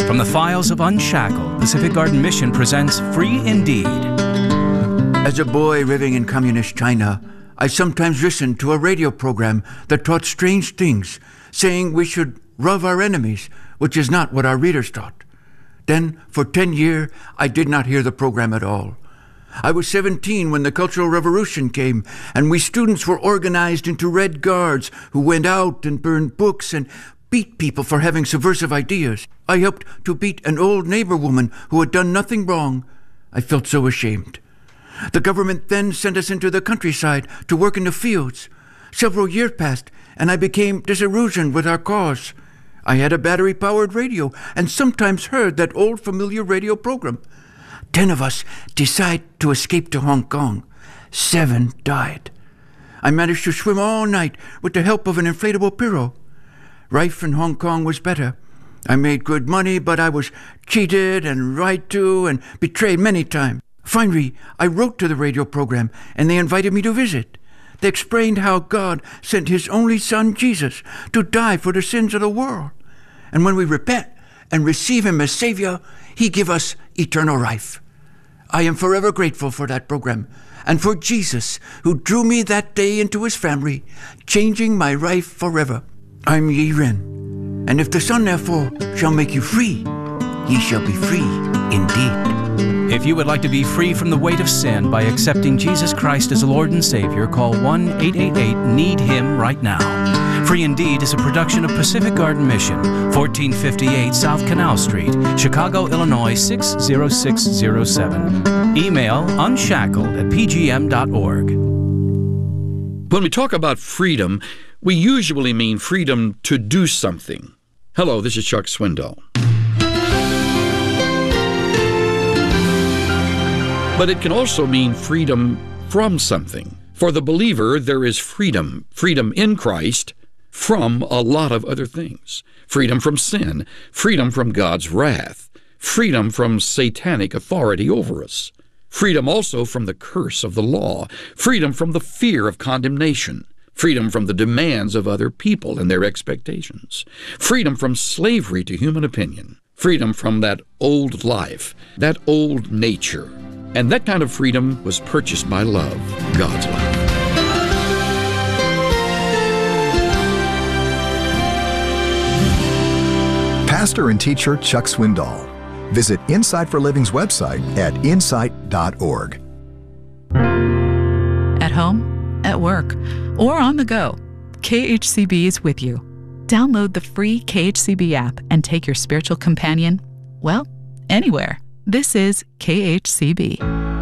From the files of Unshackled, Pacific Garden Mission presents Free Indeed. As a boy living in communist China, I sometimes listened to a radio program that taught strange things, saying we should love our enemies, which is not what our readers taught. Then, for 10 years, I did not hear the program at all. I was 17 when the Cultural Revolution came, and we students were organized into Red Guards who went out and burned books and beat people for having subversive ideas. I helped to beat an old neighbor woman who had done nothing wrong. I felt so ashamed. The government then sent us into the countryside to work in the fields. Several years passed, and I became disillusioned with our cause. I had a battery-powered radio and sometimes heard that old familiar radio program. 10 of us decided to escape to Hong Kong. 7 died. I managed to swim all night with the help of an inflatable pillow. Life in Hong Kong was better. I made good money, but I was cheated and lied to and betrayed many times. Finally, I wrote to the radio program, and they invited me to visit. They explained how God sent His only Son, Jesus, to die for the sins of the world. And when we repent and receive Him as Savior, He gives us eternal life. I am forever grateful for that program and for Jesus, who drew me that day into His family, changing my life forever. I'm Yi Ren, and if the Son therefore shall make you free, ye shall be free indeed. If you would like to be free from the weight of sin by accepting Jesus Christ as Lord and Savior, call 1-888-NEED-HIM right now. Free Indeed is a production of Pacific Garden Mission, 1458 South Canal Street, Chicago, Illinois 60607. Email unshackled@pgm.org. When we talk about freedom, we usually mean freedom to do something. Hello, this is Chuck Swindoll. But it can also mean freedom from something. For the believer, there is freedom in Christ from a lot of other things. Freedom from sin, freedom from God's wrath, freedom from satanic authority over us, freedom also from the curse of the law, freedom from the fear of condemnation, freedom from the demands of other people and their expectations, freedom from slavery to human opinion, freedom from that old life, that old nature. And that kind of freedom was purchased by love, God's love. Pastor and teacher Chuck Swindoll. Visit Insight for Living's website at insight.org. At home, at work, or on the go, KHCB is with you. Download the free KHCB app and take your spiritual companion, well, anywhere. This is KHCB.